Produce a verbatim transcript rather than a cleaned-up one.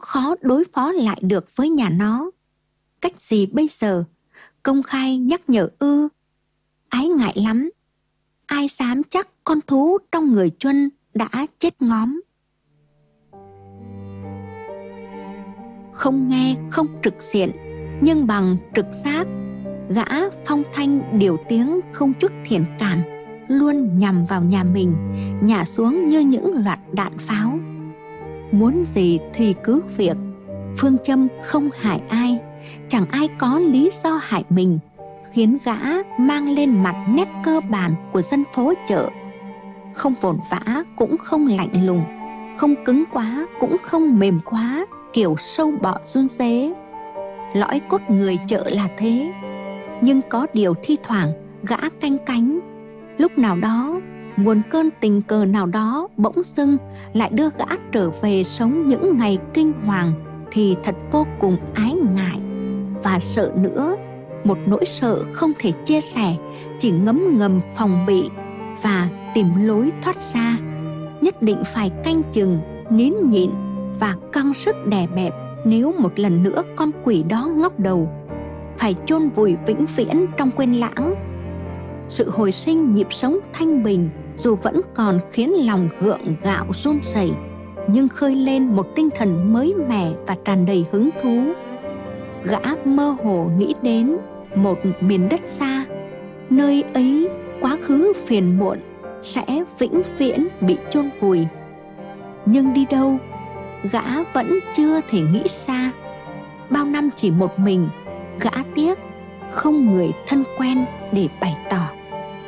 khó đối phó lại được với nhà nó. Cách gì bây giờ? Công khai nhắc nhở ư? Ái ngại lắm. Ai dám chắc con thú trong người Chuân đã chết ngóm. Không nghe, không trực diện, nhưng bằng trực giác, gã phong thanh điều tiếng không chút thiện cảm, luôn nhằm vào nhà mình, nhả xuống như những loạt đạn pháo. Muốn gì thì cứ việc, phương châm không hại ai, chẳng ai có lý do hại mình, khiến gã mang lên mặt nét cơ bản của dân phố chợ. Không vồn vã cũng không lạnh lùng, không cứng quá cũng không mềm quá, kiểu sâu bọ run rế. Lõi cốt người chợ là thế. Nhưng có điều thi thoảng gã canh cánh. Lúc nào đó, nguồn cơn tình cờ nào đó bỗng dưng lại đưa gã trở về sống những ngày kinh hoàng, thì thật vô cùng ái ngại và sợ nữa. Một nỗi sợ không thể chia sẻ, chỉ ngấm ngầm phòng bị và tìm lối thoát ra. Nhất định phải canh chừng, nín nhịn và căng sức đè bẹp nếu một lần nữa con quỷ đó ngóc đầu. Phải chôn vùi vĩnh viễn trong quên lãng. Sự hồi sinh nhịp sống thanh bình dù vẫn còn khiến lòng gượng gạo run rẩy, nhưng khơi lên một tinh thần mới mẻ và tràn đầy hứng thú. Gã mơ hồ nghĩ đến một miền đất xa, nơi ấy quá khứ phiền muộn sẽ vĩnh viễn bị chôn vùi. Nhưng đi đâu, gã vẫn chưa thể nghĩ xa. Bao năm chỉ một mình, gã tiếc không người thân quen để bày tỏ.